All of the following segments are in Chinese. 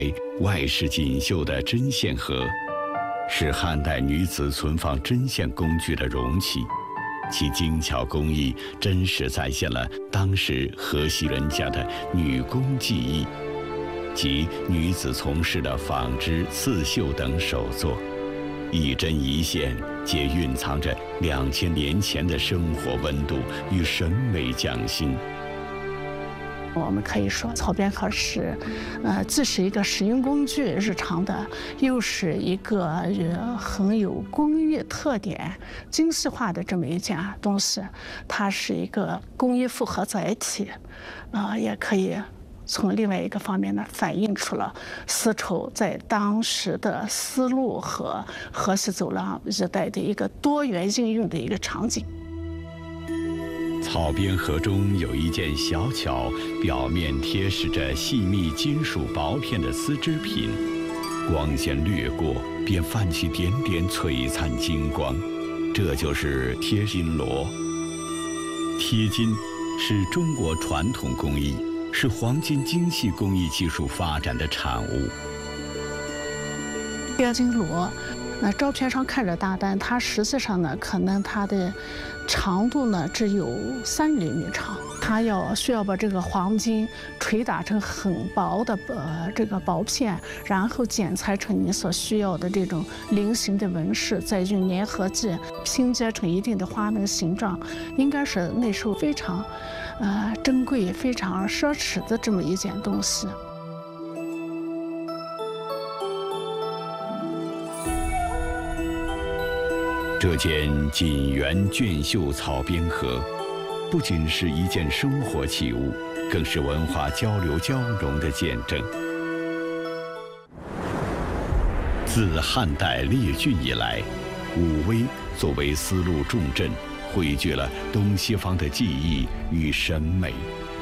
外饰锦绣的针线盒，是汉代女子存放针线工具的容器，其精巧工艺真实再现了当时河西人家的女工技艺，即女子从事的纺织、刺绣等手作，一针一线皆蕴藏着2000年前的生活温度与审美匠心。 我们可以说，草编盒是，既是一个实用工具日常的，又是一个很有工艺特点、精细化的这么一件东西。它是一个工艺复合载体，也可以从另外一个方面呢，反映出了丝绸在当时的丝路和河西走廊一带的一个多元应用的一个场景。 草编盒中有一件小巧、表面贴饰着细密金属薄片的丝织品，光线掠过便泛起点点璀璨金光，这就是贴金螺。贴金是中国传统工艺，是黄金精细工艺技术发展的产物。 贴金螺，照片上看着大，但它实际上呢，可能它的长度呢只有3厘米长。它需要把这个黄金捶打成很薄的这个薄片，然后剪裁成你所需要的这种菱形的纹饰，再用粘合剂拼接成一定的花纹形状，应该是那时候非常珍贵、非常奢侈的这么一件东西。 这件锦园卷绣草编盒，不仅是一件生活器物，更是文化交流交融的见证。自汉代列郡以来，武威作为丝路重镇，汇聚了东西方的技艺与审美。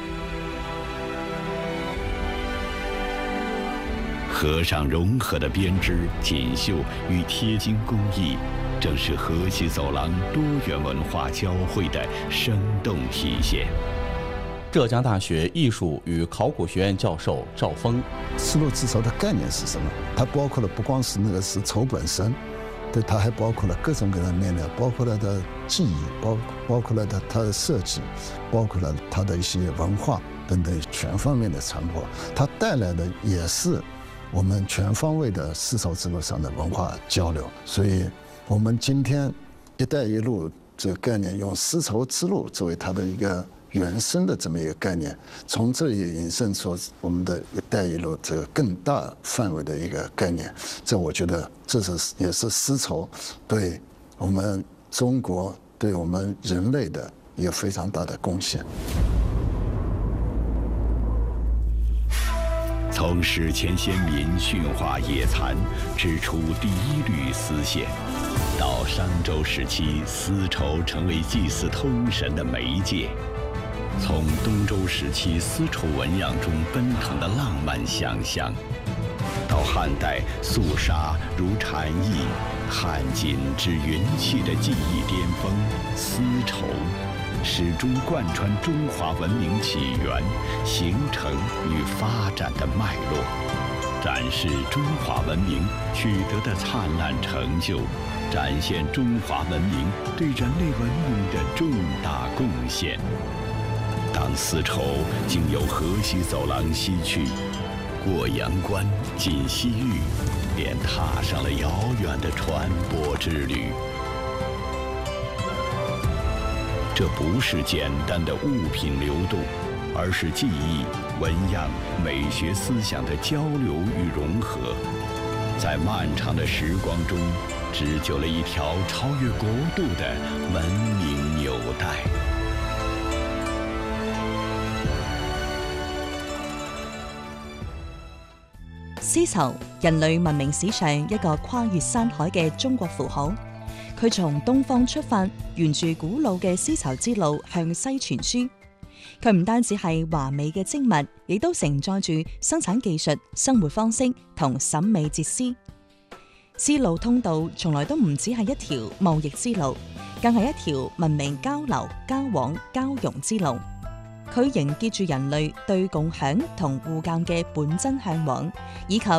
盒上融合的编织、锦绣与贴金工艺，正是河西走廊多元文化交汇的生动体现。 浙江大学艺术与考古学院教授赵峰， 丝路织绸的概念是什么？它包括了不光是那个丝绸本身，对，它还包括了各种各样的面料，包括了它的技艺，包括了它的设计，包括了它的一些文化等等全方面的传播。它带来的也是我们全方位的丝绸之路上的文化交流。所以我们今天“一带一路”这个概念，用丝绸之路作为它的一个原生的这么一个概念，从这里引申出我们的“一带一路”这个更大范围的一个概念。这我觉得也是丝绸对我们中国、对我们人类的一个非常大的贡献。 从史前先民驯化野蚕，织出第一缕丝线，到商周时期丝绸成为祭祀通神的媒介，从东周时期丝绸纹样中奔腾的浪漫想象，到汉代素纱如蝉翼，汉锦织云气的技艺巅峰丝绸，始终贯穿中华文明起源、形成与发展的脉络，展示中华文明取得的灿烂成就，展现中华文明对人类文明的重大贡献。当丝绸经由河西走廊西去，过阳关进西域，便踏上了遥远的传播之旅。这不是简单的物品流动，而是技艺、纹样、美学思想的交流与融合，在漫长的时光中，织就了一条超越国度的文明纽带。 絲綢，人類文明史上一個跨越山海嘅中國符號。佢從東方出發，沿住古老嘅絲綢之路向西傳輸。佢唔單止係華美嘅精物，亦都承載住生產技術、生活方式同審美哲思。絲路通道從來都唔只係一條貿易之路，更係一條文明交流、交往、交融之路。 佢凝結住人類對共享同互鑒嘅本真向往，以及